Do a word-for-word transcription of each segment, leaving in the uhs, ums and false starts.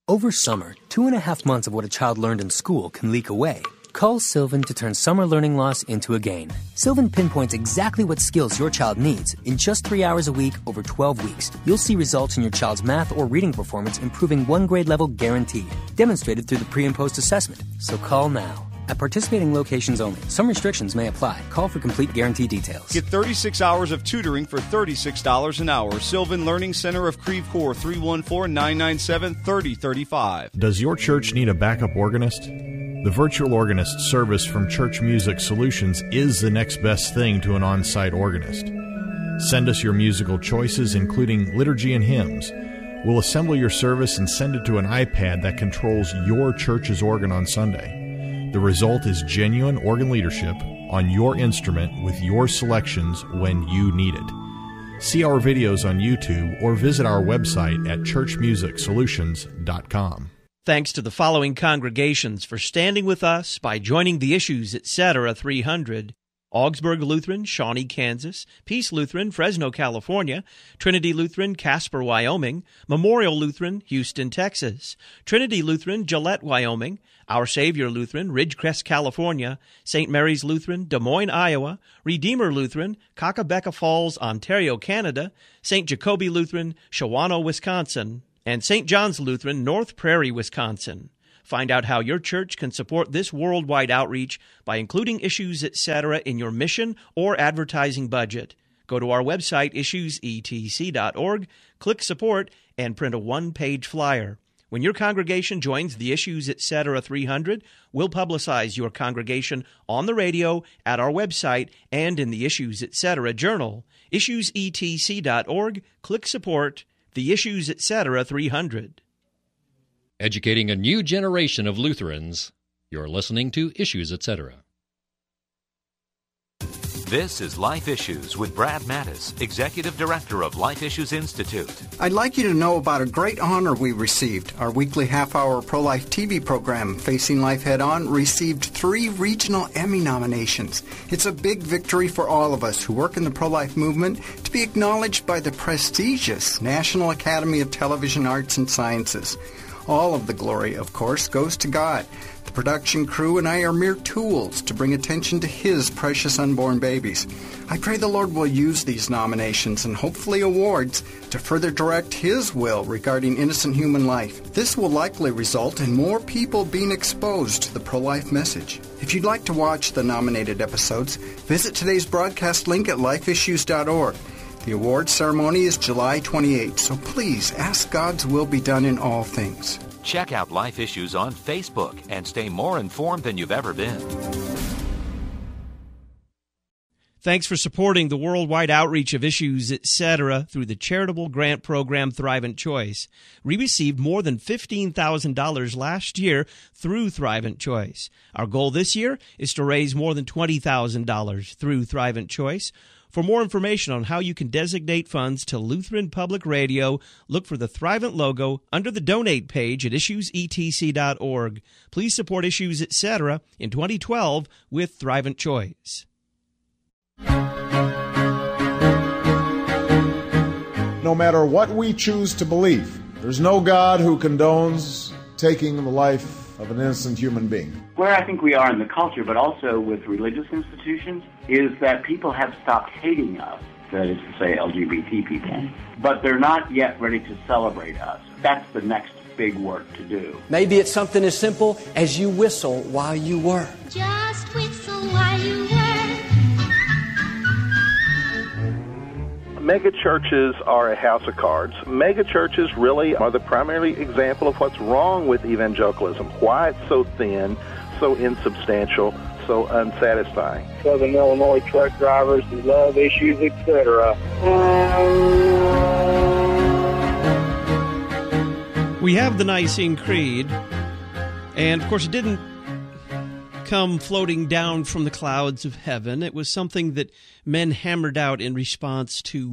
Over summer, two and a half months of what a child learned in school can leak away. Call Sylvan to turn summer learning loss into a gain. Sylvan pinpoints exactly what skills your child needs in just three hours a week over twelve weeks. You'll see results in your child's math or reading performance improving one grade level guaranteed, demonstrated through the pre and post assessment. So call now. At participating locations only. Some restrictions may apply. Call for complete guarantee details. Get thirty-six hours of tutoring for thirty-six dollars an hour. Sylvan Learning Center of Creve Coeur, three one four, nine nine seven, three oh three five. Does your church need a backup organist? The virtual organist service from Church Music Solutions is the next best thing to an on-site organist. Send us your musical choices, including liturgy and hymns. We'll assemble your service and send it to an iPad that controls your church's organ on Sunday. The result is genuine organ leadership on your instrument with your selections when you need it. See our videos on YouTube or visit our website at church music solutions dot com. Thanks to the following congregations for standing with us by joining the Issues, et cetera three hundred. Augsburg Lutheran, Shawnee, Kansas, Peace Lutheran, Fresno, California, Trinity Lutheran, Casper, Wyoming, Memorial Lutheran, Houston, Texas, Trinity Lutheran, Gillette, Wyoming, Our Savior Lutheran, Ridgecrest, California, Saint Mary's Lutheran, Des Moines, Iowa, Redeemer Lutheran, Kakabeka Falls, Ontario, Canada, Saint Jacobi Lutheran, Shawano, Wisconsin, and Saint John's Lutheran, North Prairie, Wisconsin. Find out how your church can support this worldwide outreach by including Issues, et cetera in your mission or advertising budget. Go to our website, issues e t c dot org, click Support, and print a one-page flyer. When your congregation joins the Issues, et cetera three hundred, we'll publicize your congregation on the radio, at our website, and in the Issues, et cetera journal. issues e t c dot org, click Support, the Issues, et cetera three hundred. Educating a new generation of Lutherans. You're listening to Issues, et cetera. This is Life Issues with Brad Mattis, Executive Director of Life Issues Institute. I'd like you to know about a great honor we received. Our weekly half-hour pro-life T V program, Facing Life Head-On, received three regional Emmy nominations. It's a big victory for all of us who work in the pro-life movement to be acknowledged by the prestigious National Academy of Television Arts and Sciences. All of the glory, of course, goes to God. The production crew and I are mere tools to bring attention to His precious unborn babies. I pray the Lord will use these nominations and hopefully awards to further direct His will regarding innocent human life. This will likely result in more people being exposed to the pro-life message. If you'd like to watch the nominated episodes, visit today's broadcast link at life issues dot org. The award ceremony is July twenty-eighth, so please ask God's will be done in all things. Check out Life Issues on Facebook and stay more informed than you've ever been. Thanks for supporting the worldwide outreach of Issues, et cetera through the charitable grant program Thrivent Choice. We received more than fifteen thousand dollars last year through Thrivent Choice. Our goal this year is to raise more than twenty thousand dollars through Thrivent Choice. For more information on how you can designate funds to Lutheran Public Radio, look for the Thrivent logo under the Donate page at issues e t c dot org. Please support Issues, et cetera in twenty twelve with Thrivent Choice. No matter what we choose to believe, there's no God who condones taking the life of an innocent human being. Where I think we are in the culture, but also with religious institutions, is that people have stopped hating us, that is to say L G B T people, but they're not yet ready to celebrate us. That's the next big work to do. Maybe it's something as simple as you whistle while you work. Just whistle while you work. Mega churches are a house of cards. Mega churches really are the primary example of what's wrong with evangelicalism, why it's so thin, so insubstantial, so unsatisfying. Southern Illinois truck drivers who love Issues, et cetera. We have the Nicene Creed, and of course it didn't come floating down from the clouds of heaven. It was something that men hammered out in response to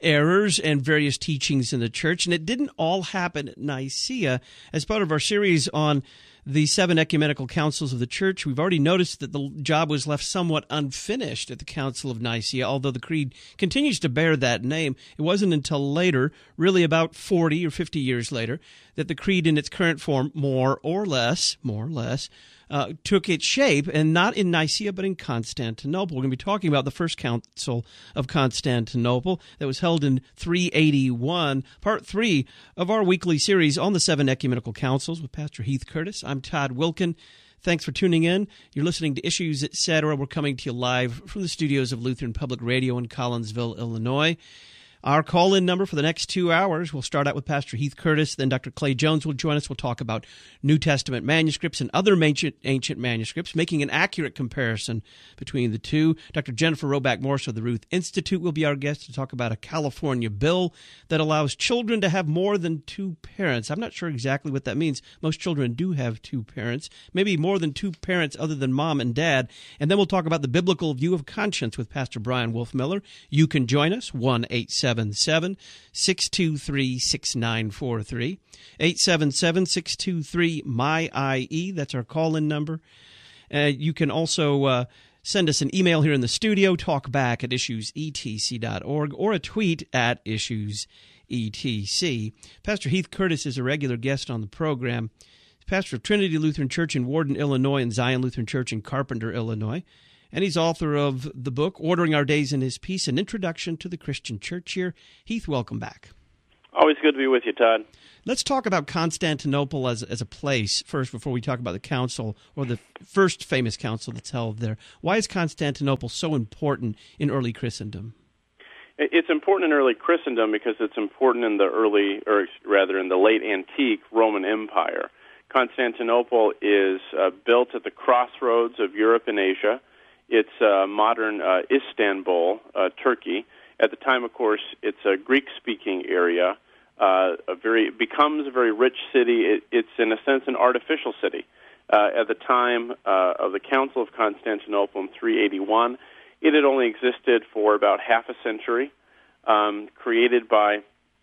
errors and various teachings in the church, and it didn't all happen at Nicaea. As part of our series on the seven ecumenical councils of the church, we've already noticed that the job was left somewhat unfinished at the Council of Nicaea, although the creed continues to bear that name. It wasn't until later, really about forty or fifty years later, that the creed in its current form, more or less, more or less, Uh, took its shape, and not in Nicaea, but in Constantinople. We're going to be talking about the First Council of Constantinople that was held in three eighty-one, part three of our weekly series on the seven ecumenical councils with Pastor Heath Curtis. I'm Todd Wilkin. Thanks for tuning in. You're listening to Issues, et cetera. We're coming to you live from the studios of Lutheran Public Radio in Collinsville, Illinois. Our call-in number for the next two hours, we'll start out with Pastor Heath Curtis, then Doctor Clay Jones will join us. We'll talk about New Testament manuscripts and other ancient, ancient manuscripts, making an accurate comparison between the two. Doctor Jennifer Roback Morse of the Ruth Institute will be our guest to talk about a California bill that allows children to have more than two parents. I'm not sure exactly what that means. Most children do have two parents, maybe more than two parents other than mom and dad. And then we'll talk about the biblical view of conscience with Pastor Brian Wolfmiller. You can join us, one eight seven seven, six two three, six nine four three, eight seven seven, six two three, M Y I E. That's our call-in number. Uh, you can also uh, send us an email here in the studio, talkback at issues e t c dot org, or a tweet at issues e t c. Pastor Heath Curtis is a regular guest on the program. He's pastor of Trinity Lutheran Church in Warden, Illinois, and Zion Lutheran Church in Carpenter, Illinois. And he's author of the book, Ordering Our Days in His Peace, An Introduction to the Christian Church here. Heath, welcome back. Always good to be with you, Todd. Let's talk about Constantinople as, as a place first before we talk about the council, or the first famous council that's held there. Why is Constantinople so important in early Christendom? It's important in early Christendom because it's important in the early, or rather in the late antique Roman Empire. Constantinople is uh, built at the crossroads of Europe and Asia. It's uh, modern uh, Istanbul, uh, Turkey. At the time, of course, it's a Greek-speaking area. Uh, a very it becomes a very rich city. It, it's, in a sense, an artificial city. Uh, at the time uh, of the Council of Constantinople in three eighty-one, it had only existed for about half a century, um, created by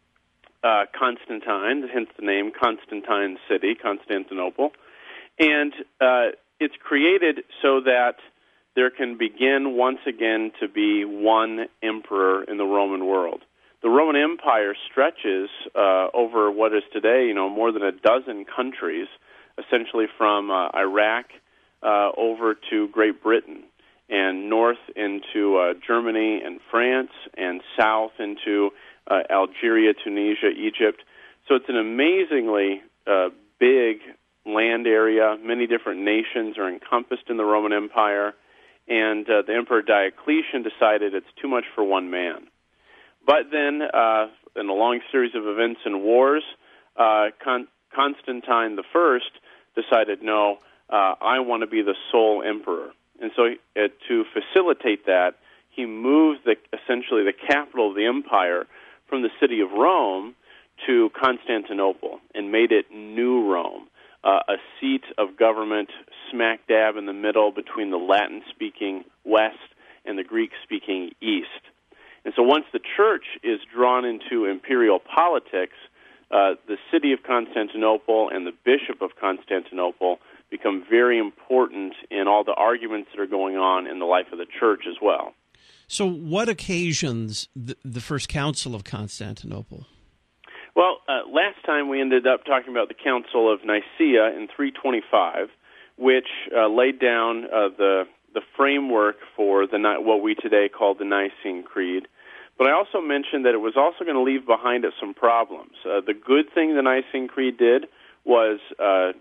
uh, Constantine, hence the name Constantine's City, Constantinople. And uh, it's created so that there can begin once again to be one emperor in the Roman world. The Roman Empire stretches uh, over what is today, you know, more than a dozen countries, essentially from uh, Iraq uh, over to Great Britain, and north into uh, Germany and France, and south into uh, Algeria, Tunisia, Egypt. So it's an amazingly uh, big land area. Many different nations are encompassed in the Roman Empire. And uh, the Emperor Diocletian decided it's too much for one man. But then, uh, in a long series of events and wars, uh, Con- Constantine the First decided, no, uh, I want to be the sole emperor. And so uh, to facilitate that, he moved the, essentially the capital of the empire from the city of Rome to Constantinople and made it New Rome. Uh, a seat of government smack dab in the middle between the Latin-speaking West and the Greek-speaking East. And so once the church is drawn into imperial politics, uh, the city of Constantinople and the bishop of Constantinople become very important in all the arguments that are going on in the life of the church as well. So what occasions the, the First Council of Constantinople? Well, uh, last time we ended up talking about the Council of Nicaea in three twenty-five, which uh, laid down uh, the the framework for the what we today call the Nicene Creed. But I also mentioned that it was also going to leave behind it some problems. Uh, the good thing the Nicene Creed did was uh,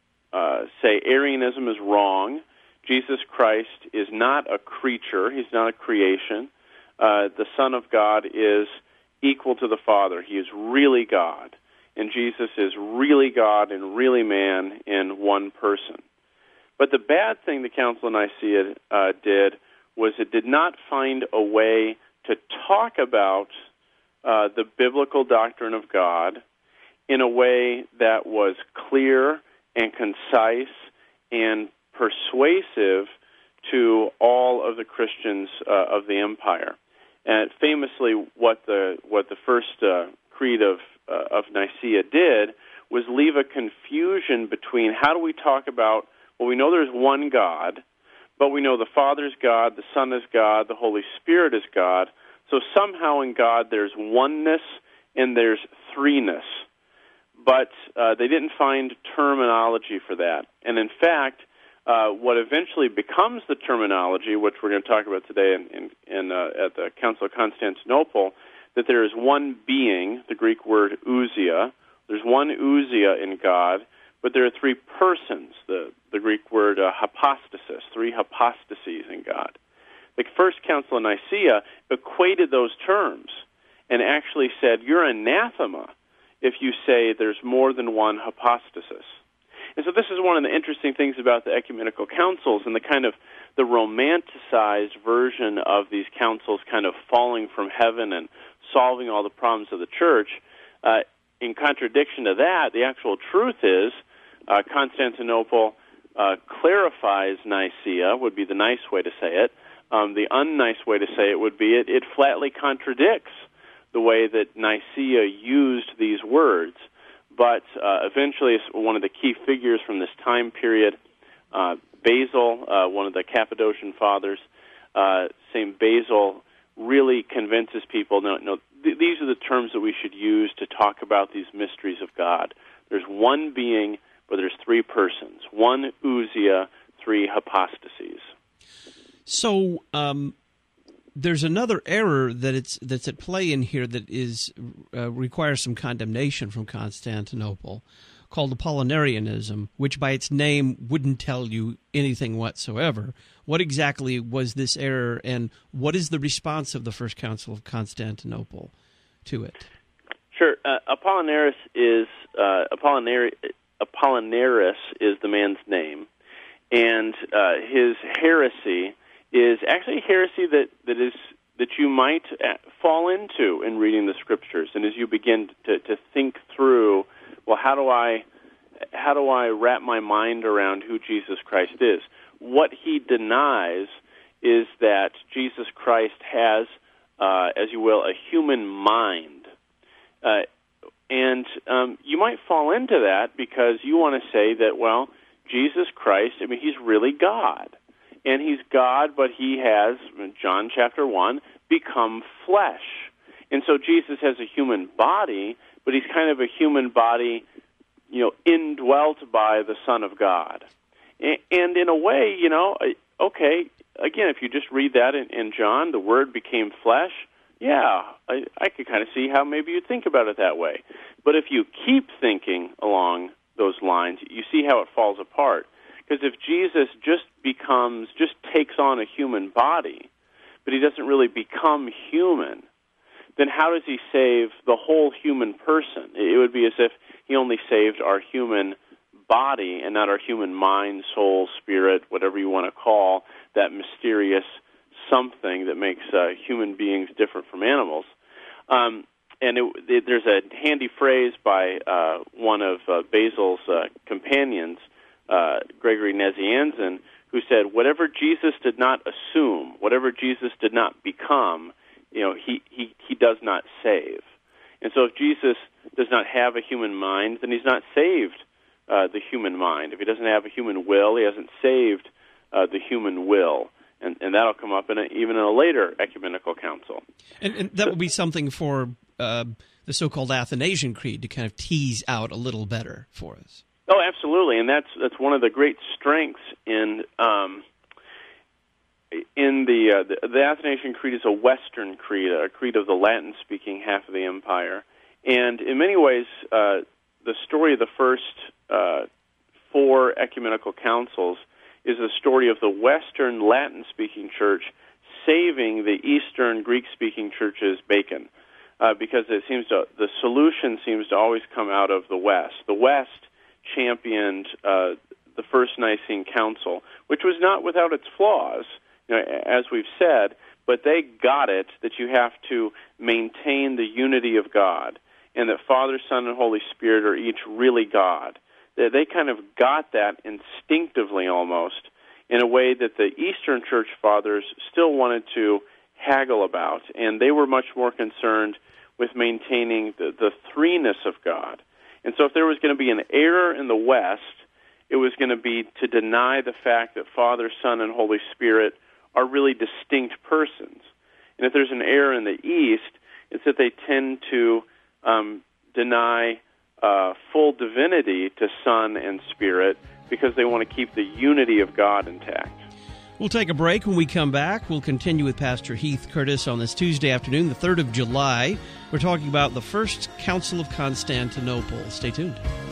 uh, say Arianism is wrong. Jesus Christ is not a creature. He's not a creation. Uh, the Son of God is equal to the Father. He is really God. And Jesus is really God and really man in one person. But the bad thing the Council of Nicaea uh, did was it did not find a way to talk about uh, the biblical doctrine of God in a way that was clear and concise and persuasive to all of the Christians uh, of the empire. And famously, what the what the first uh, creed of uh, of Nicaea did was leave a confusion between how do we talk about, well, we know there's one God, but we know the Father is God, the Son is God, the Holy Spirit is God. So somehow in God there's oneness and there's threeness. But uh, they didn't find terminology for that. And in fact, uh, what eventually becomes the terminology, which we're going to talk about today in, in, in, uh, at the Council of Constantinople, that there is one being, the Greek word ousia. There's one ousia in God, but there are three persons, the, the Greek word uh, hypostasis, three hypostases in God. The First Council of Nicaea equated those terms and actually said, you're anathema if you say there's more than one hypostasis. And so this is one of the interesting things about the ecumenical councils and the kind of the romanticized version of these councils kind of falling from heaven and solving all the problems of the church. Uh, in contradiction to that, the actual truth is uh, Constantinople uh, clarifies Nicaea, would be the nice way to say it. Um, the unnice way to say it would be it, it flatly contradicts the way that Nicaea used these words. But uh, eventually, one of the key figures from this time period, uh, Basil, uh, one of the Cappadocian fathers, uh, Saint Basil, really convinces people, no, no, th- these are the terms that we should use to talk about these mysteries of God. There's one being, but there's three persons. One ousia, three hypostases. So um, there's another error that it's that's at play in here that is uh, requires some condemnation from Constantinople, called Apollinarianism, which by its name wouldn't tell you anything whatsoever. What exactly was this error, and what is the response of the First Council of Constantinople to it? Sure. Uh, Apollinaris is uh, Apollinar- Apollinaris is the man's name, and uh, his heresy is actually a heresy that, that is that you might fall into in reading the Scriptures, and as you begin to, to think through, well, how do I how do I wrap my mind around who Jesus Christ is? What he denies is that Jesus Christ has, uh, as you will, a human mind. Uh, and um, you might fall into that because you want to say that, well, Jesus Christ, I mean, he's really God. And he's God, but he has, John chapter one, become flesh. And so Jesus has a human body, but he's kind of a human body, you know, indwelt by the Son of God. And in a way, you know, okay, again, if you just read that in, in John, the Word became flesh, yeah, I, I could kind of see how maybe you'd think about it that way. But if you keep thinking along those lines, you see how it falls apart. Because if Jesus just becomes, just takes on a human body, but he doesn't really become human, then how does he save the whole human person? It would be as if he only saved our human body and not our human mind, soul, spirit, whatever you want to call that mysterious something that makes uh, human beings different from animals. Um, and it, it, there's a handy phrase by uh, one of uh, Basil's uh, companions, uh, Gregory Nazianzen, who said, whatever Jesus did not assume, whatever Jesus did not become, you know, he, he, he does not save. And so if Jesus does not have a human mind, then he's not saved uh, the human mind. If he doesn't have a human will, he hasn't saved uh, the human will. And, and that'll come up in a, even in a later ecumenical council. And, and that would be something for uh, the so-called Athanasian Creed to kind of tease out a little better for us. Oh, absolutely, and that's that's one of the great strengths in um, in the, uh, the the Athanasian Creed is a Western creed, a creed of the Latin-speaking half of the empire, and in many ways, uh, the story of the first uh, four ecumenical councils is the story of the Western Latin-speaking church saving the Eastern Greek-speaking church's bacon, uh, because it seems to, the solution seems to always come out of the West. The West championed uh, the First Nicene Council, which was not without its flaws, you know, as we've said, but they got it that you have to maintain the unity of God, and that Father, Son, and Holy Spirit are each really God. They, they kind of got that instinctively almost, in a way that the Eastern Church Fathers still wanted to haggle about. And they were much more concerned with maintaining the, the threeness of God. And so if there was going to be an error in the West, it was going to be to deny the fact that Father, Son, and Holy Spirit are really distinct persons. And if there's an error in the East, it's that they tend to um, deny uh, full divinity to Son and Spirit because they want to keep the unity of God intact. We'll take a break. When we come back, we'll continue with Pastor Heath Curtis on this Tuesday afternoon, the third of July. We're talking about the First Council of Constantinople. Stay tuned.